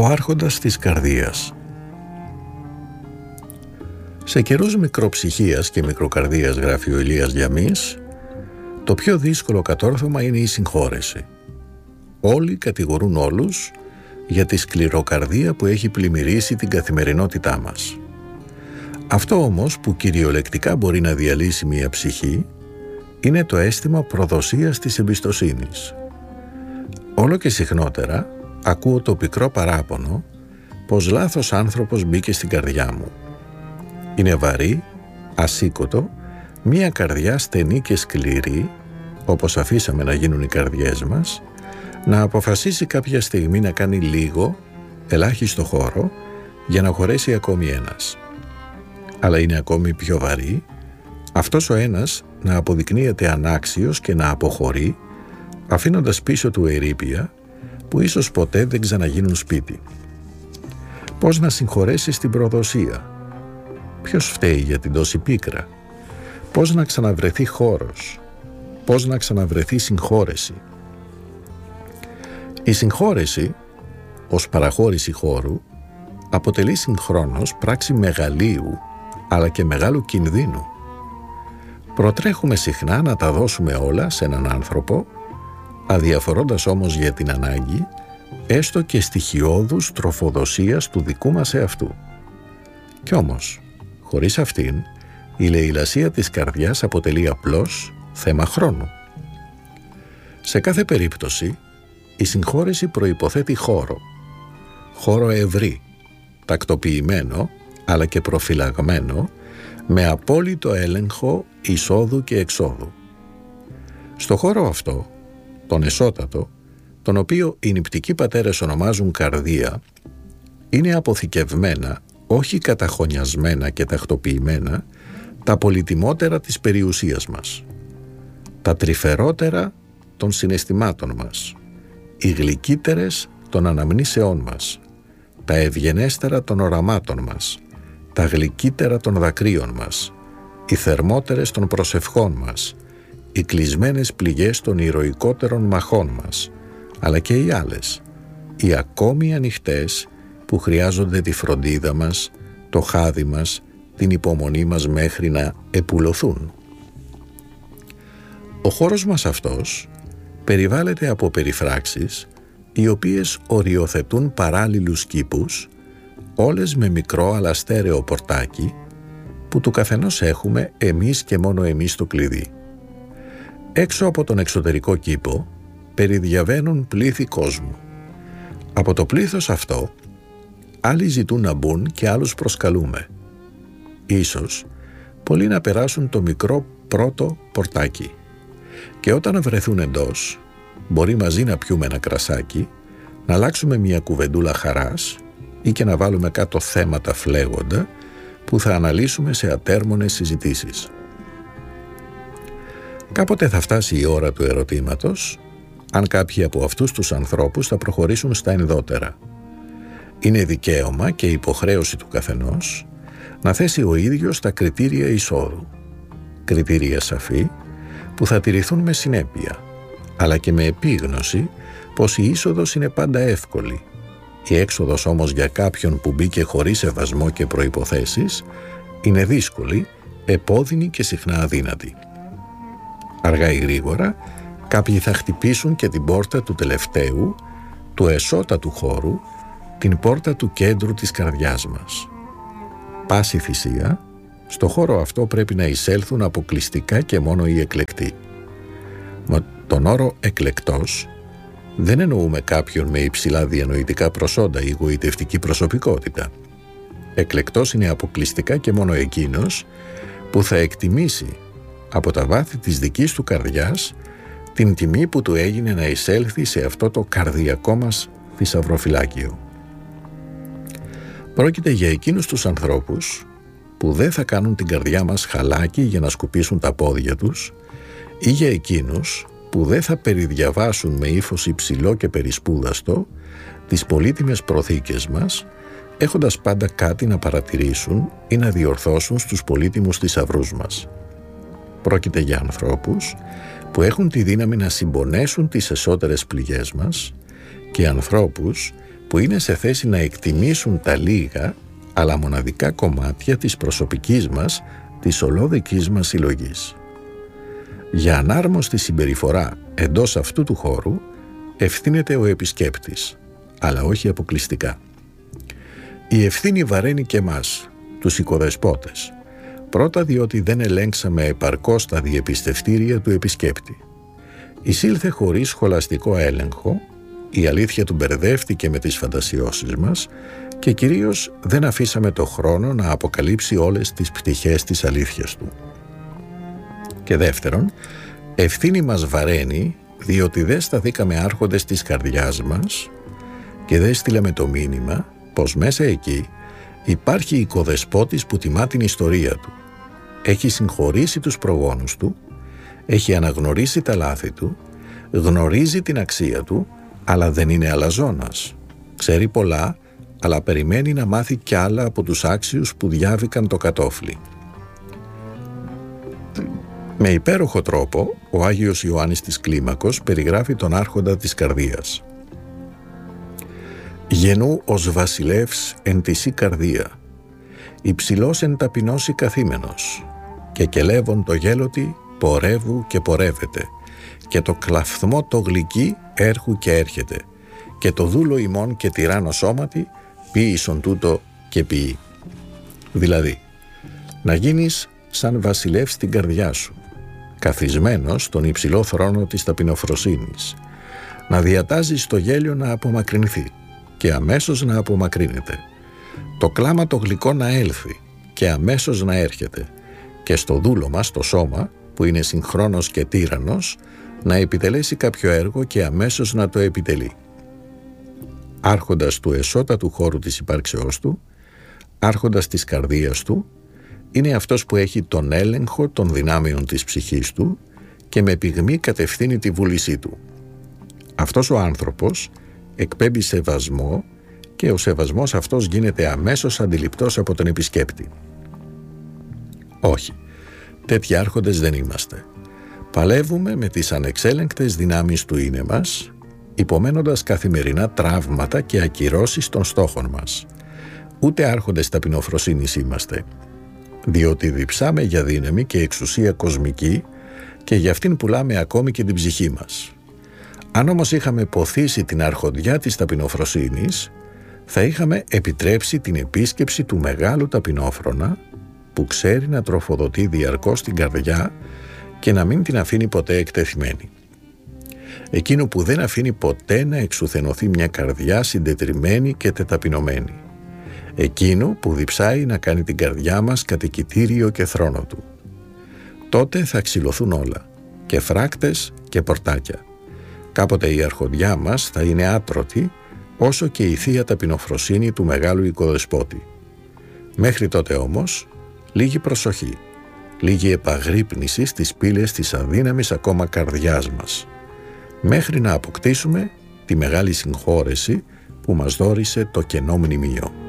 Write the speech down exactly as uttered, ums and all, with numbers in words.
Ο άρχοντας της καρδίας. Σε καιρούς μικροψυχίας και μικροκαρδίας, γράφει ο Ηλίας Γιαμής, το πιο δύσκολο κατόρθωμα είναι η συγχώρεση. Όλοι κατηγορούν όλους για τη σκληροκαρδία που έχει πλημμυρίσει την καθημερινότητά μας. Αυτό όμως που κυριολεκτικά μπορεί να διαλύσει μια ψυχή είναι το αίσθημα προδοσίας της εμπιστοσύνης. Όλο και συχνότερα ακούω το πικρό παράπονο πως λάθος άνθρωπος μπήκε στην καρδιά μου. Είναι βαρύ, ασήκωτο, μια καρδιά στενή και σκληρή, όπως αφήσαμε να γίνουν οι καρδιές μας, να αποφασίσει κάποια στιγμή να κάνει λίγο, ελάχιστο χώρο, για να χωρέσει ακόμη ένας. Αλλά είναι ακόμη πιο βαρύ αυτός ο ένας να αποδεικνύεται ανάξιος και να αποχωρεί, αφήνοντας πίσω του ερείπια που ίσως ποτέ δεν ξαναγίνουν σπίτι. Πώς να συγχωρέσεις την προδοσία? Ποιος φταίει για την τόση πίκρα? Πώς να ξαναβρεθεί χώρος? Πώς να ξαναβρεθεί συγχώρεση? Η συγχώρεση, ως παραχώρηση χώρου, αποτελεί συγχρόνως πράξη μεγαλείου, αλλά και μεγάλου κινδύνου. Προτρέχουμε συχνά να τα δώσουμε όλα σε έναν άνθρωπο, αδιαφορώντας όμως για την ανάγκη, έστω και στοιχειώδους τροφοδοσίας του δικού μας εαυτού. Κι όμως, χωρίς αυτήν, η λαιλασία της καρδιάς αποτελεί απλώς θέμα χρόνου. Σε κάθε περίπτωση, η συγχώρεση προϋποθέτει χώρο. Χώρο ευρύ, τακτοποιημένο, αλλά και προφυλαγμένο, με απόλυτο έλεγχο εισόδου και εξόδου. Στο χώρο αυτό, τον εσώτατο, τον οποίο οι νηπτικοί πατέρες ονομάζουν καρδία, είναι αποθηκευμένα, όχι καταχωνιασμένα και τακτοποιημένα, τα πολυτιμότερα της περιουσίας μας, τα τρυφερότερα των συναισθημάτων μας, οι γλυκύτερες των αναμνήσεών μας, τα ευγενέστερα των οραμάτων μας, τα γλυκύτερα των δακρύων μας, οι θερμότερες των προσευχών μας, οι κλεισμένες πληγές των ηρωικότερων μαχών μας, αλλά και οι άλλες, οι ακόμη ανοιχτές που χρειάζονται τη φροντίδα μας, το χάδι μας, την υπομονή μας μέχρι να επουλωθούν. Ο χώρος μας αυτός περιβάλλεται από περιφράξεις οι οποίες οριοθετούν παράλληλους κήπους, όλες με μικρό αλλά στέρεο πορτάκι που του καθενός έχουμε εμείς και μόνο εμείς το κλειδί. Έξω από τον εξωτερικό κήπο περιδιαβαίνουν πλήθη κόσμου. Από το πλήθος αυτό άλλοι ζητούν να μπουν και άλλους προσκαλούμε. Ίσως πολλοί να περάσουν το μικρό πρώτο πορτάκι και όταν βρεθούν εντός μπορεί μαζί να πιούμε ένα κρασάκι, να αλλάξουμε μια κουβεντούλα χαράς ή και να βάλουμε κάτω θέματα φλέγοντα που θα αναλύσουμε σε ατέρμονες συζητήσεις. Κάποτε θα φτάσει η ώρα του ερωτήματος, αν κάποιοι από αυτούς τους ανθρώπους θα προχωρήσουν στα ενδότερα. Είναι δικαίωμα και υποχρέωση του καθενός να θέσει ο ίδιος τα κριτήρια εισόδου. Κριτήρια σαφή που θα τηρηθούν με συνέπεια, αλλά και με επίγνωση πως η είσοδος είναι πάντα εύκολη. Η έξοδος όμως για κάποιον που μπήκε χωρίς σεβασμό και προϋποθέσεις είναι δύσκολη, επώδυνη και συχνά αδύνατη. Αργά ή γρήγορα κάποιοι θα χτυπήσουν και την πόρτα του τελευταίου, του εσώτατου χώρου, την πόρτα του κέντρου της καρδιάς μας. Πάση θυσία, στο χώρο αυτό πρέπει να εισέλθουν αποκλειστικά και μόνο οι εκλεκτοί. Με τον όρο εκλεκτός δεν εννοούμε κάποιον με υψηλά διανοητικά προσόντα ή γοητευτική προσωπικότητα. Εκλεκτός είναι αποκλειστικά και μόνο εκείνος που θα εκτιμήσει από τα βάθη της δικής του καρδιάς την τιμή που του έγινε να εισέλθει σε αυτό το καρδιακό μας θησαυροφυλάκιο. Πρόκειται για εκείνους τους ανθρώπους που δεν θα κάνουν την καρδιά μας χαλάκι για να σκουπίσουν τα πόδια τους ή για εκείνους που δεν θα περιδιαβάσουν με ύφος υψηλό και περισπούδαστο τις πολύτιμες προθήκες μας, έχοντας πάντα κάτι να παρατηρήσουν ή να διορθώσουν στους πολύτιμους θησαυρούς μας. Πρόκειται για ανθρώπους που έχουν τη δύναμη να συμπονέσουν τις εσωτερικές πληγές μας και ανθρώπους που είναι σε θέση να εκτιμήσουν τα λίγα αλλά μοναδικά κομμάτια της προσωπικής μας, της ολόδικης μας συλλογής. Για ανάρμοστη συμπεριφορά εντός αυτού του χώρου ευθύνεται ο επισκέπτης, αλλά όχι αποκλειστικά. Η ευθύνη βαραίνει και εμάς, τους οικοδεσπότες. Πρώτα διότι δεν ελέγξαμε επαρκώς τα διεπιστευτήρια του επισκέπτη. Εισήλθε χωρίς σχολαστικό έλεγχο, η αλήθεια του μπερδεύτηκε με τις φαντασιώσεις μας και κυρίως δεν αφήσαμε το χρόνο να αποκαλύψει όλες τις πτυχές της αλήθειας του. Και δεύτερον, ευθύνη μας βαραίνει διότι δεν σταθήκαμε άρχοντες της καρδιάς μας και δεν στείλαμε το μήνυμα πως μέσα εκεί υπάρχει οικοδεσπότης που τιμά την ιστορία του, έχει συγχωρήσει τους προγόνους του, έχει αναγνωρίσει τα λάθη του, γνωρίζει την αξία του, αλλά δεν είναι αλαζόνας. Ξέρει πολλά, αλλά περιμένει να μάθει κι άλλα από τους άξιους που διάβηκαν το κατόφλι. Με υπέροχο τρόπο, ο Άγιος Ιωάννης της Κλίμακος περιγράφει τον άρχοντα της καρδίας. «Γενού ως βασιλεύς εν τισή καρδία, υψηλός εν ταπεινώσει καθήμενος, και κελεύον το γέλοτι πορεύου και πορεύεται, και το κλαφθμό το γλυκί έρχου και έρχεται, και το δούλο ημών και τυράννο σώματι ποιήσον τούτο και ποιεί». Δηλαδή, να γίνεις σαν βασιλεύς στην καρδιά σου, καθισμένος στον υψηλό θρόνο της ταπεινοφροσύνης, να διατάζεις το γέλιο να απομακρυνθεί και αμέσως να απομακρύνεται, το κλάμα το γλυκό να έλθει και αμέσως να έρχεται, και στο δούλο μας το σώμα, που είναι συγχρόνος και τύραννος, να επιτελέσει κάποιο έργο και αμέσως να το επιτελεί. Άρχοντας του εσώτατου χώρου της υπάρξεώς του, άρχοντας της καρδίας του, είναι αυτός που έχει τον έλεγχο των δυνάμεων της ψυχής του και με πυγμή κατευθύνει τη βούλησή του. Αυτός ο άνθρωπος εκπέμπει σεβασμό και ο σεβασμός αυτός γίνεται αμέσως αντιληπτός από τον επισκέπτη. Όχι, τέτοιοι άρχοντες δεν είμαστε. Παλεύουμε με τις ανεξέλεγκτες δυνάμεις του είναι μας, υπομένοντας καθημερινά τραύματα και ακυρώσεις των στόχων μας. Ούτε άρχοντες ταπεινοφροσύνης είμαστε, διότι διψάμε για δύναμη και εξουσία κοσμική και για αυτήν πουλάμε ακόμη και την ψυχή μας. Αν όμως είχαμε ποθήσει την αρχοντιά της ταπεινοφροσύνης, θα είχαμε επιτρέψει την επίσκεψη του μεγάλου ταπεινόφρονα που ξέρει να τροφοδοτεί διαρκώς την καρδιά και να μην την αφήνει ποτέ εκτεθειμένη. Εκείνο που δεν αφήνει ποτέ να εξουθενωθεί μια καρδιά συντετριμμένη και τεταπεινωμένη. Εκείνο που διψάει να κάνει την καρδιά μας κατοικητήριο και θρόνο του. Τότε θα ξυλωθούν όλα, και φράκτες και πορτάκια. Κάποτε η αρχοντιά μας θα είναι άτρωτη, όσο και η θεία ταπεινοφροσύνη του μεγάλου οικοδεσπότη. Μέχρι τότε όμως, λίγη προσοχή, λίγη επαγρύπνηση στις πύλες της αδύναμης ακόμα καρδιάς μας, μέχρι να αποκτήσουμε τη μεγάλη συγχώρεση που μας δώρισε το κενό μνημείο.